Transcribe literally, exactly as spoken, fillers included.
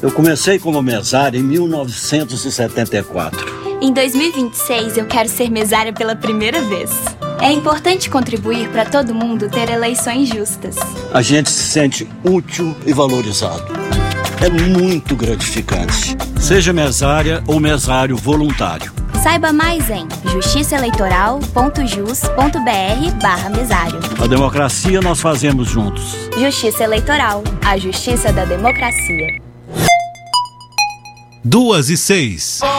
Eu comecei como mesária em mil novecentos e setenta e quatro. Em dois mil e vinte e seis, eu quero ser mesária pela primeira vez. É importante contribuir para todo mundo ter eleições justas. A gente se sente útil e valorizado. É muito gratificante. Seja mesária ou mesário voluntário. Saiba mais em justiçaeleitoral.jus.br barra mesário. A democracia nós fazemos juntos. Justiça Eleitoral, a justiça da democracia. Duas e seis.